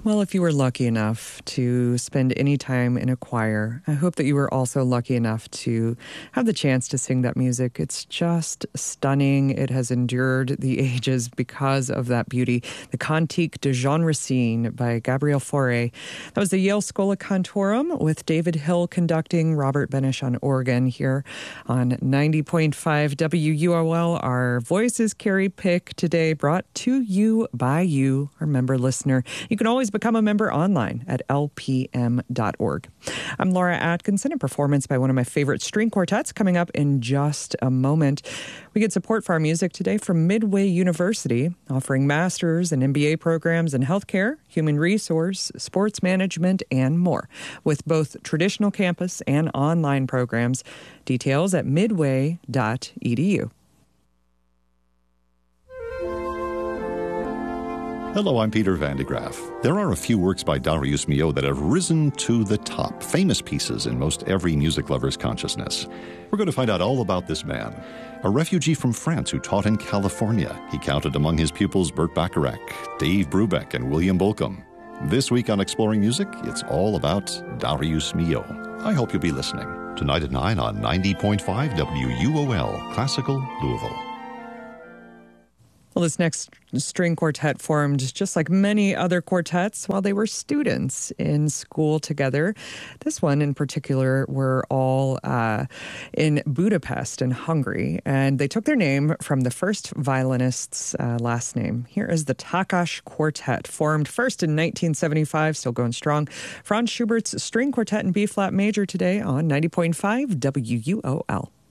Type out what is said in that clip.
Well, if you were lucky enough to spend any time in a choir, I hope that you were also lucky enough to have the chance to sing that music. It's just stunning. It has endured the ages because of that beauty. The Cantique de Jean Racine by Gabriel Fauré. That was the Yale Schola Cantorum with David Hill conducting, Robert Benish on organ here on 90.5 WUOL. Our Voices Carry pick today brought to you by you, our member listener. You can always become a member online at lpm.org. I'm Laura Atkinson, a performance by one of my favorite string quartets coming up in just a moment. We get support for our music today from Midway University, offering master's and MBA programs in healthcare, human resource, sports management, and more, with both traditional campus and online programs. Details at midway.edu. Hello, I'm Peter Van de Graaf. There are a few works by Darius Milhaud that have risen to the top, famous pieces in most every music lover's consciousness. We're going to find out all about this man, a refugee from France who taught in California. He counted among his pupils Burt Bacharach, Dave Brubeck, and William Bolcom. This week on Exploring Music, it's all about Darius Milhaud. I hope you'll be listening. Tonight at 9 on 90.5 WUOL, Classical Louisville. Well, this next string quartet formed just like many other quartets while they were students in school together. This one in particular were all in Budapest in Hungary, and they took their name from the first violinist's last name. Here is the Takács Quartet, formed first in 1975, still going strong. Franz Schubert's String Quartet in B-flat major today on 90.5 WUOL.